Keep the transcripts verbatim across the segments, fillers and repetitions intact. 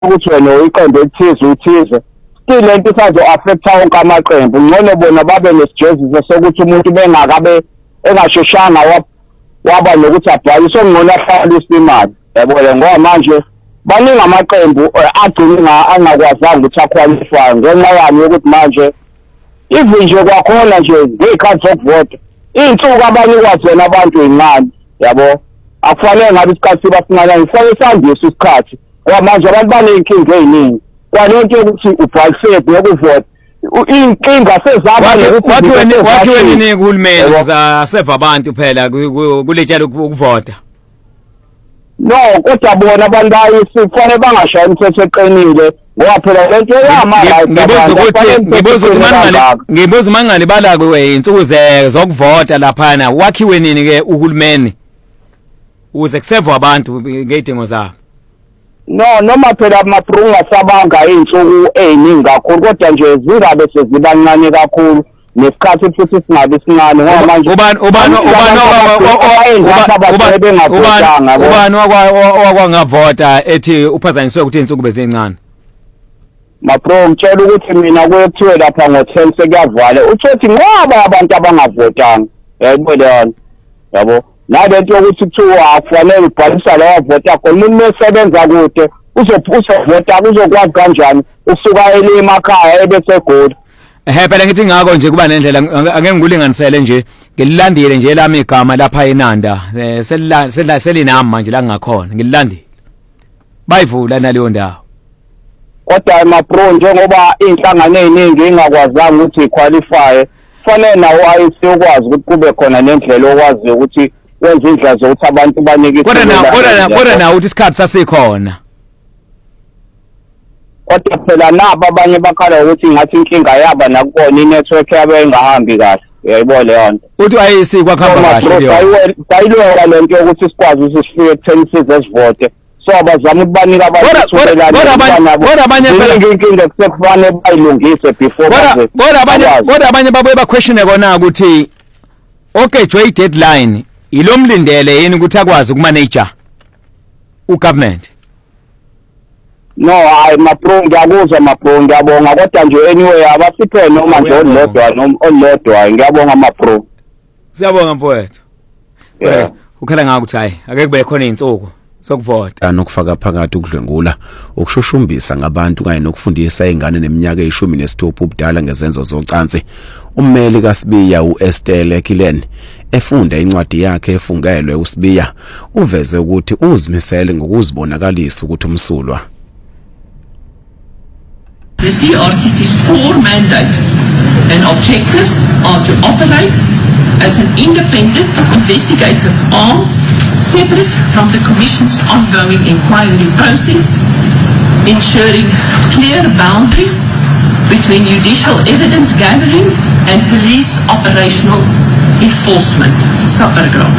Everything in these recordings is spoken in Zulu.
ukuthi wena iqembu elithize uthize still lento isazo affecta wonke amaqembu ngcono bona babe nesijezisi sokuthi umuntu bengakabe engasheshanga waba nokuthi abhale sokungcono ahlale imali yabo le ngoba manje baningi amaqembu agcina angakwazanga ukuthi aqualify ngenxa yani ukuthi manje even nje kwakhona nje ngekhathi zokuvota insuku abanye kwazena abantu incane yabo akufanele ngabe isikhathi sibasinana ngifake sandise isikhathi ngoba manje abantu baneyinkinga eziningi kwalento ukuthi ubhalise ngokuvota inkinga sezaba nokuthi wathi wathi wenini kuhulumeni uzaseva abantu phela kuletshela ukuvota no kodwa bona abantu bayisifanele bangashaya imithetho eqinile ngoba phela lento yamala ngibuza ukuthi ngibuza ukuthi mangale ngibuza mangale bala kwe insuku zokuvota lapha na wakhiwe nini ke uhulumeni uze kuseva abantu ngedingo zabo no noma phela amaprunga sabanga insuku eziningi kakhulu kodwa nje zingabe sezibancane kakhulu nesikhathi futhi singabe sincane ngoba manje ubani ubani ubani ubani wakwangavota ethi uphazanyiswe ukuthi insuku bezincane mapro ngitshela ukuthi mina kuyethiwe lapha ngo-ten sekuyavala uthi ngoba abantu abangavotanga yabo leyo yabo nalento yokuthi kuthiwa akufanele ubhalisa lawa vota khona umuntu mesebenza kude uzophusa vota uzokwazi kanjani usuka ele emakhaya ebese egoli ehe phela ngithi ngako nje kuba nendlela ake ngikulinganisele nje ngililandile nje lami igama lapha eNanda selila selinami manje la ngakhona ngililandile bayivula naleyo ndawo kodwa emapro njengoba inhlangano eziningi ingakwazanga ukuthi iqualify fanele nawo ayisiyokwazi ukuthi kube khona nendlela okwazi ukuthi wenza indlela zokuthi abantu banike kodwa na kodwa kodwa na uthi isikhathi sasikhona kodwa phela nabo abanye bakhala ukuthi ngathi inkinga yaba nakubona inetwork yabo engahambi kahle uyayibona leyo nto uthi ayisikwa khamba kahle leyo sayilwela lento ukuthi sikwazi ukuthi sifike ten sizovote so abazama ukubanika abantu kodwa abanye phela inkinga kusekufanele bayilungise before kodwa abanye kodwa abanye babuye baquestione kona ukuthi okay joy deadline ilomlindele yini ukuthi akwazi ukumanager ugovernment no hayi mapro ngiyakuzwa mapro ngiyabonga kodwa nje anyway abasiphe noma nje olodwa noma olodwa ngiyabonga mapro siyabonga mfowethu yeah ukhala ngakuthi hayi ake kube khona izinsuku sokuvota nokufaka phakathi ukudlwengula ukushushumbisa ngabantu kanye nokufundisa izingane neminyaka eyishumi nesithupha ubudala ngezenzo zocansi ummeli kaSibiya uEstelle Killen efunda incwadi yakhe efungelwe uSibiya uveze ukuthi uzimisele ngokuzibonakalisa ukuthi umsulwa The C R T T's core mandate and objectives are to operate as an independent investigative arm separate from the Commission's ongoing inquiry process, ensuring clear boundaries between judicial evidence gathering and police operational enforcement. Subparagraph.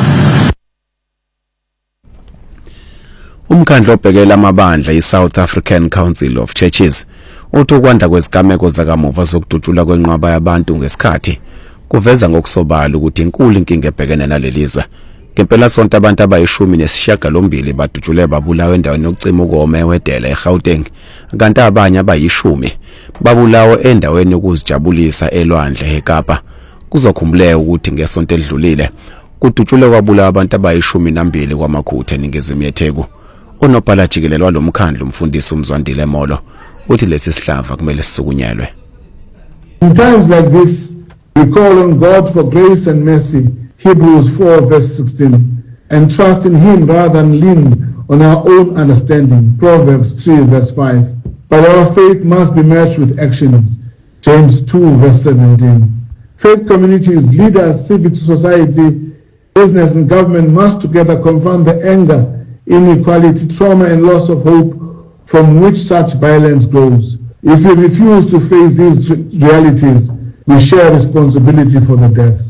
Umkhandlu obhekela amabandla iSouth African Council of Churches uthi ukwanda kwezigameko zakamuva zokudutshula kwenqwaba yabantu ngesikhathi kuveza ngokusobala ukuthi inkulu inkinga ebhekene nalelizwe. Ngempela sonke abantu abayishumi nesishiyagalombili badutshule babulawa endaweni yokucima ukome wedela eGauteng kanti abanye abayishumi babulawa endaweni yokuzijabulisa elwandle eKapa. Kuzokhumbuleka ukuthi ngesonto edlulile kudutshule kwabulawa abantu abayishumi nambili kwamakhuthe eningizimu yeTheku. Unobhala jikelele walomkhandlu umfundisi uMzwandile Molo uthi lesi sihlava kumele sisukunyelwe. In times like this we call on God for grace and mercy, Hebrews four verse sixteen, and trust in him rather than lean on our own understanding, Proverbs three verse five. But our faith must be matched with action, James two verse seventeen. Faith communities, leaders, civil society, business and government must together confront the anger, inequality, trauma and loss of hope from which such violence grows. If we refuse to face these realities, we share responsibility for the deaths.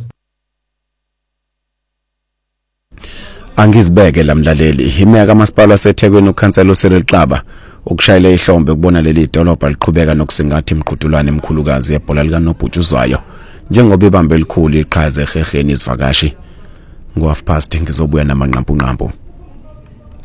Angizibeke lamlaleli imeka kamasipala seThekwini ukhansela uSelixaba ukushayela ihlombe kubona leli dolobha liqhubeka nokusingatha imqhudulwane emkhulukazi yebhola lika Nobhutshuzwayo njengoba ibambe elikhulu iqhaza eheheni izivakashi ngo half past ngizobuya namanqampu nqampu.